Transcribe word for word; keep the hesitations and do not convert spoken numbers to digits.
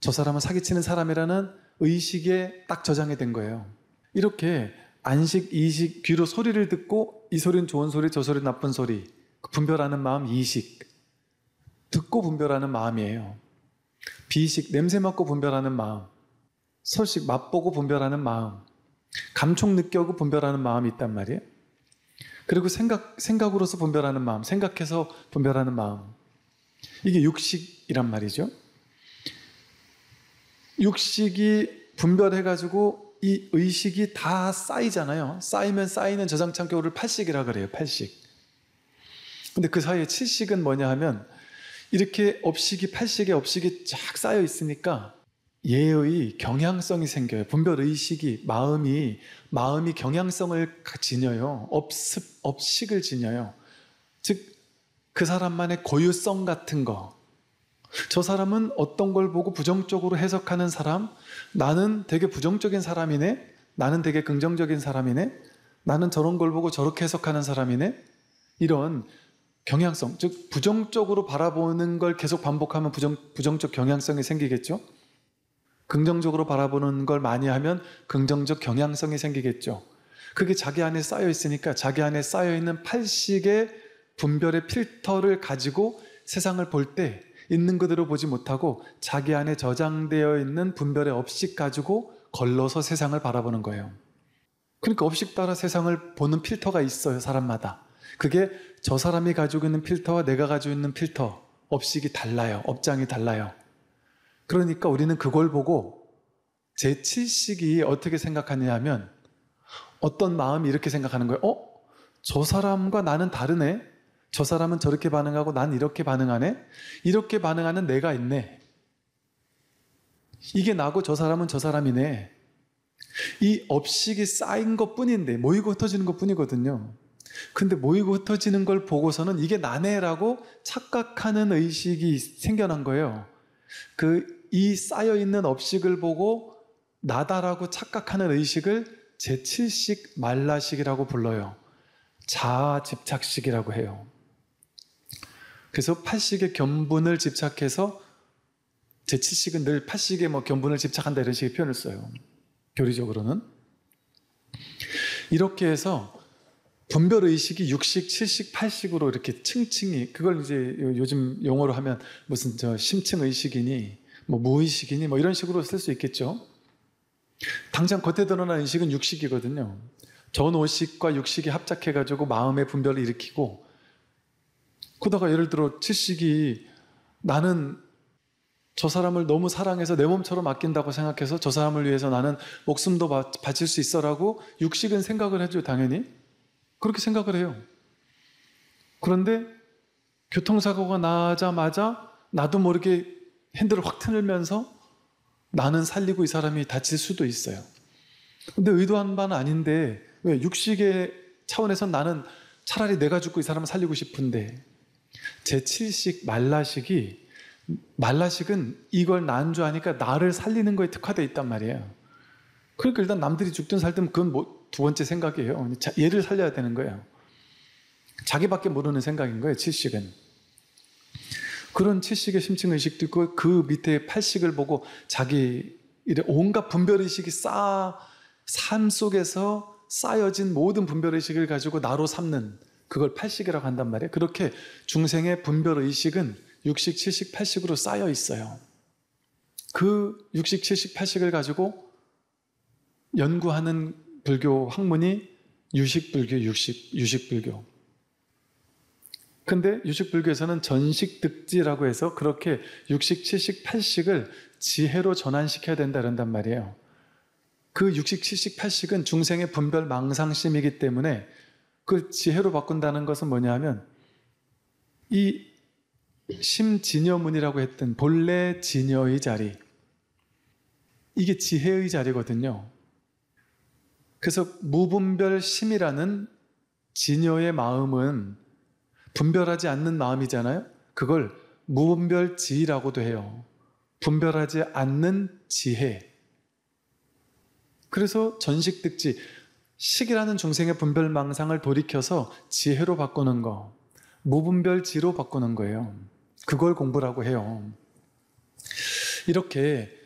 저 사람은 사기치는 사람이라는 의식에 딱 저장이 된 거예요. 이렇게 안식, 이식, 귀로 소리를 듣고 이 소리는 좋은 소리, 저 소리는 나쁜 소리 분별하는 마음, 이식. 듣고 분별하는 마음이에요. 비식, 냄새 맡고 분별하는 마음. 설식, 맛보고 분별하는 마음. 감촉 느껴고 분별하는 마음이 있단 말이에요. 그리고 생각, 생각으로서 분별하는 마음, 생각해서 분별하는 마음. 이게 육식이란 말이죠. 육식이 분별해가지고 이 의식이 다 쌓이잖아요. 쌓이면 쌓이는 저장창 교를 팔식이라 그래요. 팔식. 근데 그 사이에 칠식은 뭐냐 하면 이렇게 업식이 팔식에 업식이 쫙 쌓여 있으니까 예의 경향성이 생겨요. 분별 의식이 마음이 마음이 경향성을 지녀요. 업습 업식을 지녀요. 즉 그 사람만의 고유성 같은 거. 저 사람은 어떤 걸 보고 부정적으로 해석하는 사람, 나는 되게 부정적인 사람이네, 나는 되게 긍정적인 사람이네, 나는 저런 걸 보고 저렇게 해석하는 사람이네. 이런 경향성, 즉 부정적으로 바라보는 걸 계속 반복하면 부정, 부정적 경향성이 생기겠죠. 긍정적으로 바라보는 걸 많이 하면 긍정적 경향성이 생기겠죠. 그게 자기 안에 쌓여 있으니까 자기 안에 쌓여 있는 팔식의 분별의 필터를 가지고 세상을 볼 때 있는 그대로 보지 못하고 자기 안에 저장되어 있는 분별의 업식 가지고 걸러서 세상을 바라보는 거예요. 그러니까 업식 따라 세상을 보는 필터가 있어요, 사람마다. 그게 저 사람이 가지고 있는 필터와 내가 가지고 있는 필터, 업식이 달라요. 업장이 달라요. 그러니까 우리는 그걸 보고 제칠식이 어떻게 생각하느냐 하면 어떤 마음이 이렇게 생각하는 거예요. 어? 저 사람과 나는 다르네? 저 사람은 저렇게 반응하고 난 이렇게 반응하네? 이렇게 반응하는 내가 있네. 이게 나고 저 사람은 저 사람이네. 이 업식이 쌓인 것 뿐인데 모이고 흩어지는 것 뿐이거든요. 근데 모이고 흩어지는 걸 보고서는 이게 나네라고 착각하는 의식이 생겨난 거예요. 그 이 쌓여있는 업식을 보고 나다라고 착각하는 의식을 제칠식 말라식이라고 불러요. 자아 집착식이라고 해요. 그래서 팔식의 견분을 집착해서 제칠식은 늘 팔식의 뭐 견분을 집착한다 이런 식의 표현을 써요. 교리적으로는. 이렇게 해서 분별의식이 육식, 칠식, 팔식으로 이렇게 층층이, 그걸 이제 요즘 용어로 하면 무슨 저 심층의식이니 뭐 무의식이니 뭐 이런 식으로 쓸 수 있겠죠. 당장 겉에 드러난 의식은 육식이거든요. 전오식과 육식이 합작해가지고 마음의 분별을 일으키고, 그러다가 예를 들어 칠식이 나는 저 사람을 너무 사랑해서 내 몸처럼 아낀다고 생각해서 저 사람을 위해서 나는 목숨도 바칠 수 있어라고 육식은 생각을 해줘. 당연히 그렇게 생각을 해요. 그런데 교통사고가 나자마자 나도 모르게 핸들을 확 틀면서 나는 살리고 이 사람이 다칠 수도 있어요. 근데 의도한 바는 아닌데 왜 육식의 차원에서 나는 차라리 내가 죽고 이 사람을 살리고 싶은데, 제칠식 말라식이 말라식은 이걸 난주하니까 나를 살리는 거에 특화되어 있단 말이에요. 그러니까 일단 남들이 죽든 살든 그건 뭐 두 번째 생각이에요. 자, 얘를 살려야 되는 거예요. 자기밖에 모르는 생각인 거예요, 칠식은. 그런 칠식의 심층의식도 있고 그 밑에 팔식을 보고 자기 온갖 분별의식이 쌓아 삶 속에서 쌓여진 모든 분별의식을 가지고 나로 삼는, 그걸 팔식이라고 한단 말이에요. 그렇게 중생의 분별의식은 육식, 칠식, 팔식으로 쌓여 있어요. 그 육식, 칠식, 팔식을 가지고 연구하는 불교 학문이 유식불교, 육식, 유식불교. 근데 유식불교에서는 전식득지라고 해서 그렇게 육식, 칠식, 팔식을 지혜로 전환시켜야 된다 그런단 말이에요. 그 육식, 칠식, 팔식은 중생의 분별 망상심이기 때문에 그 지혜로 바꾼다는 것은 뭐냐 하면 이 심진여문이라고 했던 본래 진여의 자리, 이게 지혜의 자리거든요. 그래서 무분별 심이라는 진여의 마음은 분별하지 않는 마음이잖아요. 그걸 무분별지라고도 해요. 분별하지 않는 지혜. 그래서 전식득지, 식이라는 중생의 분별망상을 돌이켜서 지혜로 바꾸는 거, 무분별지로 바꾸는 거예요. 그걸 공부라고 해요. 이렇게